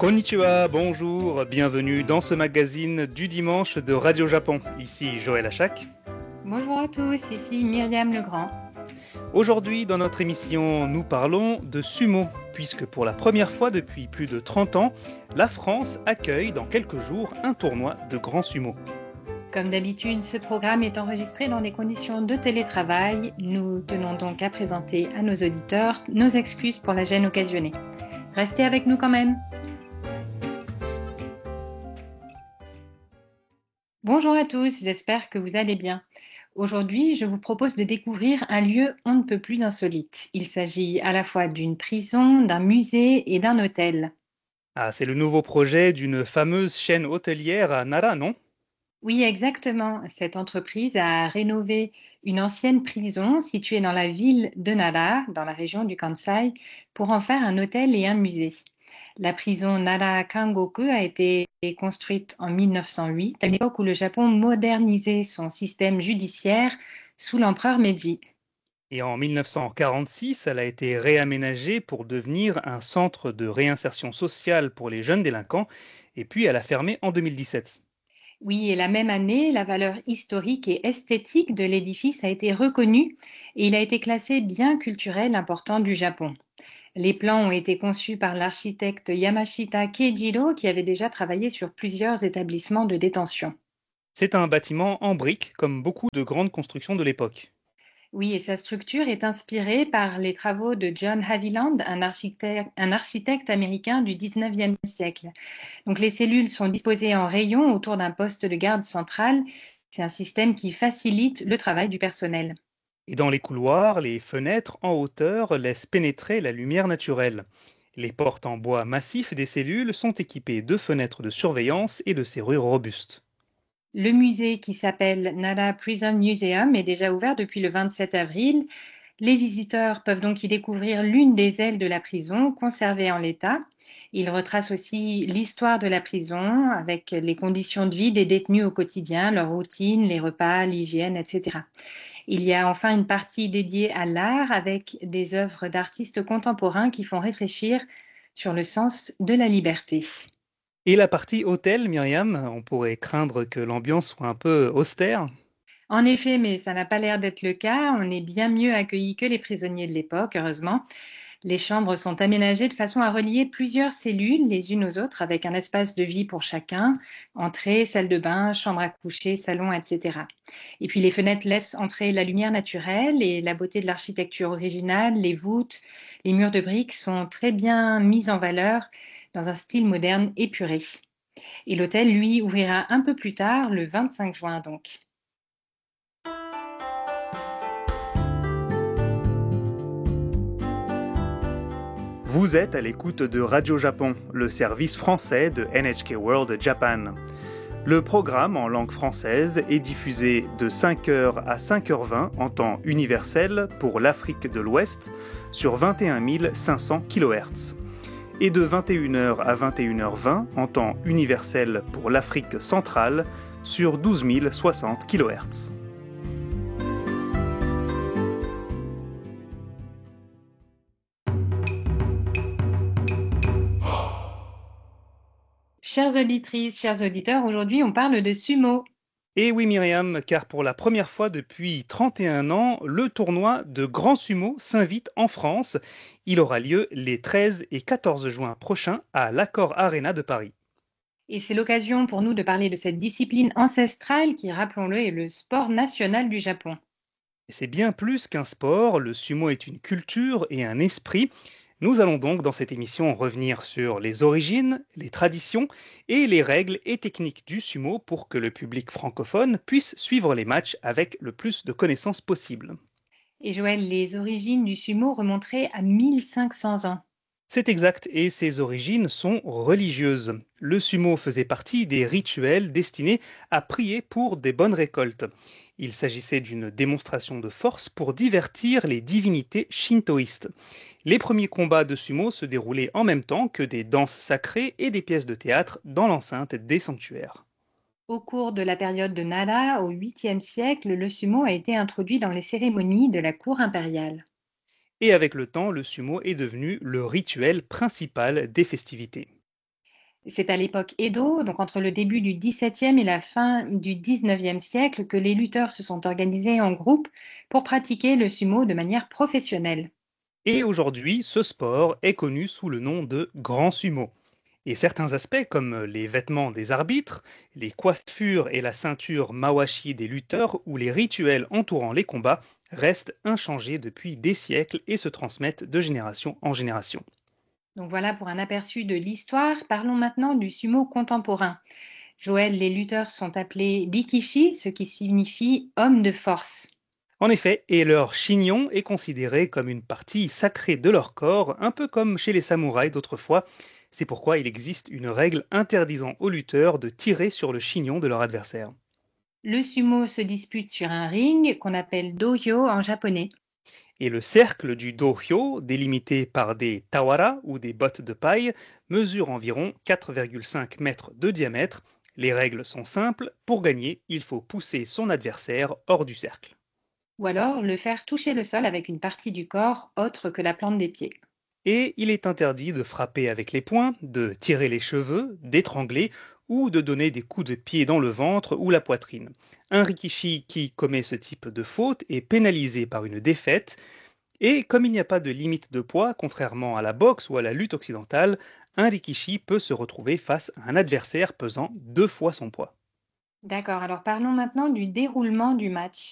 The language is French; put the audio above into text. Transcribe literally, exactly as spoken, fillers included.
Konnichiwa, bonjour, bienvenue dans ce magazine du dimanche de Radio Japon. Ici Joël Achak. Bonjour à tous, ici Myriam Legrand. Aujourd'hui, dans notre émission, nous parlons de sumo, puisque pour la première fois depuis plus de trente ans, la France accueille dans quelques jours un tournoi de grand sumo. Comme d'habitude, ce programme est enregistré dans des conditions de télétravail. Nous tenons donc à présenter à nos auditeurs nos excuses pour la gêne occasionnée. Restez avec nous quand même. Bonjour à tous, j'espère que vous allez bien. Aujourd'hui, je vous propose de découvrir un lieu on ne peut plus insolite. Il s'agit à la fois d'une prison, d'un musée et d'un hôtel. Ah, c'est le nouveau projet d'une fameuse chaîne hôtelière à Nara, non ? Oui, exactement. Cette entreprise a rénové une ancienne prison située dans la ville de Nara, dans la région du Kansai, pour en faire un hôtel et un musée. La prison Nara Kangoku a été construite en mille neuf cent huit, à l'époque où le Japon modernisait son système judiciaire sous l'empereur Meiji. Et en mille neuf cent quarante-six, elle a été réaménagée pour devenir un centre de réinsertion sociale pour les jeunes délinquants, et puis elle a fermé en deux mille dix-sept. Oui, et la même année, la valeur historique et esthétique de l'édifice a été reconnue et il a été classé bien culturel important du Japon. Les plans ont été conçus par l'architecte Yamashita Keijiro qui avait déjà travaillé sur plusieurs établissements de détention. C'est un bâtiment en briques, comme beaucoup de grandes constructions de l'époque. Oui, et sa structure est inspirée par les travaux de John Haviland, un architecte, un architecte américain du dix-neuvième siècle. Donc, les cellules sont disposées en rayons autour d'un poste de garde central. C'est un système qui facilite le travail du personnel. Et dans les couloirs, les fenêtres en hauteur laissent pénétrer la lumière naturelle. Les portes en bois massif des cellules sont équipées de fenêtres de surveillance et de serrures robustes. Le musée qui s'appelle Nara Prison Museum est déjà ouvert depuis le vingt-sept avril. Les visiteurs peuvent donc y découvrir l'une des ailes de la prison conservée en l'état. Il retrace aussi l'histoire de la prison avec les conditions de vie des détenus au quotidien, leur routine, les repas, l'hygiène, et cetera. Il y a enfin une partie dédiée à l'art avec des œuvres d'artistes contemporains qui font réfléchir sur le sens de la liberté. Et la partie hôtel, Myriam, on pourrait craindre que l'ambiance soit un peu austère. En effet, mais ça n'a pas l'air d'être le cas. On est bien mieux accueillis que les prisonniers de l'époque, heureusement. Les chambres sont aménagées de façon à relier plusieurs cellules les unes aux autres avec un espace de vie pour chacun, entrée, salle de bain, chambre à coucher, salon, et cetera. Et puis les fenêtres laissent entrer la lumière naturelle et la beauté de l'architecture originale, les voûtes, les murs de briques sont très bien mis en valeur dans un style moderne épuré. Et l'hôtel, lui, ouvrira un peu plus tard, le vingt-cinq juin donc. Vous êtes à l'écoute de Radio Japon, le service français de N H K World Japan. Le programme en langue française est diffusé de cinq heures à cinq heures vingt en temps universel pour l'Afrique de l'Ouest sur vingt et un mille cinq cents kilohertz et de vingt et une heures à vingt et une heures vingt en temps universel pour l'Afrique centrale sur douze mille soixante kilohertz. Chères auditrices, chers auditeurs, aujourd'hui on parle de sumo. Et oui Myriam, car pour la première fois depuis trente et un ans, le tournoi de Grand Sumo s'invite en France. Il aura lieu les treize et quatorze juin prochains à l'Accor Arena de Paris. Et c'est l'occasion pour nous de parler de cette discipline ancestrale qui, rappelons-le, est le sport national du Japon. Et c'est bien plus qu'un sport, le sumo est une culture et un esprit. Nous allons donc dans cette émission revenir sur les origines, les traditions et les règles et techniques du sumo pour que le public francophone puisse suivre les matchs avec le plus de connaissances possible. Et Joël, les origines du sumo remonteraient à mille cinq cents ans. C'est exact et ses origines sont religieuses. Le sumo faisait partie des rituels destinés à prier pour des bonnes récoltes. Il s'agissait d'une démonstration de force pour divertir les divinités shintoïstes. Les premiers combats de sumo se déroulaient en même temps que des danses sacrées et des pièces de théâtre dans l'enceinte des sanctuaires. Au cours de la période de Nara, au huitième siècle, le sumo a été introduit dans les cérémonies de la cour impériale. Et avec le temps, le sumo est devenu le rituel principal des festivités. C'est à l'époque Edo, donc entre le début du dix-septième et la fin du dix-neuvième siècle, que les lutteurs se sont organisés en groupe pour pratiquer le sumo de manière professionnelle. Et aujourd'hui, ce sport est connu sous le nom de grand sumo. Et certains aspects, comme les vêtements des arbitres, les coiffures et la ceinture mawashi des lutteurs ou les rituels entourant les combats, restent inchangés depuis des siècles et se transmettent de génération en génération. Donc voilà pour un aperçu de l'histoire. Parlons maintenant du sumo contemporain. Joël, les lutteurs sont appelés bikishi, ce qui signifie homme de force. En effet, et leur chignon est considéré comme une partie sacrée de leur corps, un peu comme chez les samouraïs d'autrefois. C'est pourquoi il existe une règle interdisant aux lutteurs de tirer sur le chignon de leur adversaire. Le sumo se dispute sur un ring qu'on appelle dohyo en japonais. Et le cercle du dohyo, délimité par des tawara ou des bottes de paille, mesure environ quatre virgule cinq mètres de diamètre. Les règles sont simples, pour gagner, il faut pousser son adversaire hors du cercle. Ou alors le faire toucher le sol avec une partie du corps autre que la plante des pieds. Et il est interdit de frapper avec les poings, de tirer les cheveux, d'étrangler ou de donner des coups de pied dans le ventre ou la poitrine. Un rikishi qui commet ce type de faute est pénalisé par une défaite, et comme il n'y a pas de limite de poids, contrairement à la boxe ou à la lutte occidentale, un rikishi peut se retrouver face à un adversaire pesant deux fois son poids. D'accord, alors parlons maintenant du déroulement du match.